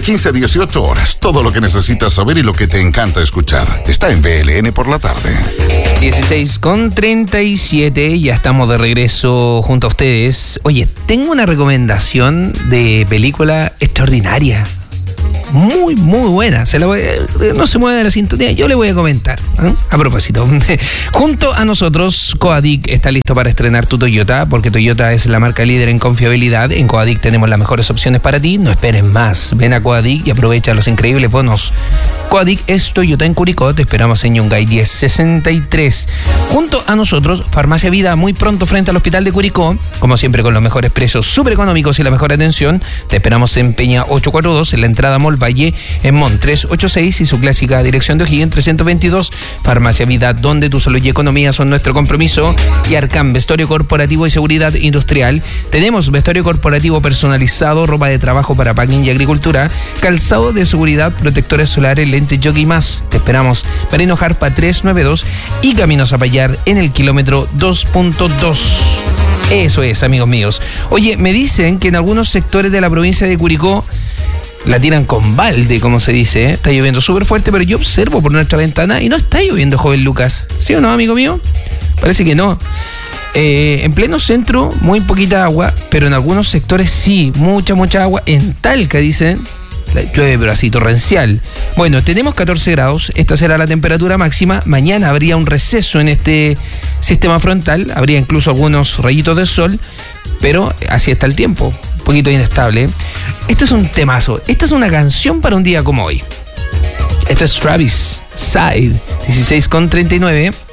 15 a 18 horas. Todo lo que necesitas saber y lo que te encanta escuchar. Está en BLN por la tarde. 16:37, ya estamos de regreso junto a ustedes. Oye, tengo una recomendación de película extraordinaria. Muy, muy buena. No se mueve de la sintonía, yo le voy a comentar. A propósito, junto a nosotros, Coadic está listo para estrenar tu Toyota, porque Toyota es la marca líder en confiabilidad. En Coadic tenemos las mejores opciones para ti. No esperes más. Ven a Coadic y aprovecha los increíbles bonos. Coadic es Toyota en Curicó. Te esperamos en Yungay 1063. Junto a nosotros, Farmacia Vida, muy pronto frente al Hospital de Curicó. Como siempre, con los mejores precios, súper económicos y la mejor atención. Te esperamos en Peña 842, en la entrada Mall Valle, en Mont 386 y su clásica dirección de O'Higgins 322. Farmacia Vida, donde tu salud y economía son nuestro compromiso. Y Arcam, vestuario corporativo y seguridad industrial. Tenemos vestuario corporativo personalizado, ropa de trabajo para packing y agricultura, calzado de seguridad, protectores solares, lentes, jockey y más. Te esperamos para Hinojarpa 392 y Camino Zapallar en el kilómetro 2.2. Eso es, amigos míos. Oye, me dicen que en algunos sectores de la provincia de Curicó la tiran con balde, como se dice, ¿eh? Está lloviendo súper fuerte, pero yo observo por nuestra ventana y no está lloviendo, joven Lucas. ¿Sí o no, amigo mío? Parece que no. En pleno centro, muy poquita agua, pero en algunos sectores sí, mucha agua. En Talca, dicen, llueve pero así torrencial. Bueno, tenemos 14 grados, esta será la temperatura máxima. Mañana habría un receso en este sistema frontal, habría incluso algunos rayitos de sol, pero así está el tiempo, un poquito inestable. Este es un temazo, esta es una canción para un día como hoy. Esto es Travis Side, 16:39.